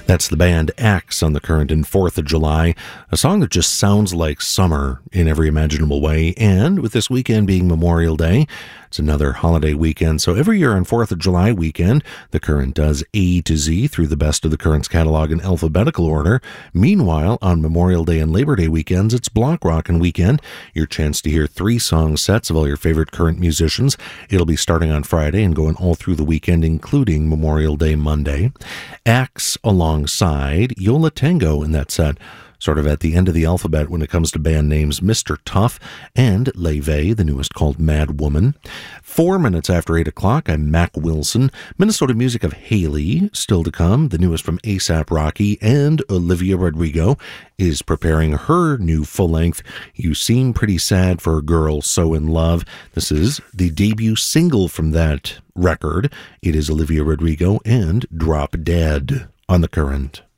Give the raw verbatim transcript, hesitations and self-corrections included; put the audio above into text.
That's the band Axe on the Current and fourth of July, a song that just sounds like summer in every imaginable way. And with this weekend being Memorial Day, it's another holiday weekend. So every year on fourth of July weekend, the Current does A to Z through the best of the Current's catalog in alphabetical order. Meanwhile, on Memorial Day and Labor Day weekends, it's Block Rockin' Weekend, your chance to hear three song sets of all your favorite Current musicians. It'll be starting on Friday and going all through the weekend, including Memorial Day Monday. Axe alongside Yo La Tengo in that set, sort of at the end of the alphabet when it comes to band names, Mister Tough, and Leve, the newest called Mad Woman. Four minutes after eight o'clock, I'm Mac Wilson. Minnesota music of Haley, still to come. The newest from A$AP Rocky, and Olivia Rodrigo is preparing her new full-length, You Seem Pretty Sad for a Girl So in Love. This is the debut single from that record. It is Olivia Rodrigo and Drop Dead on the Current.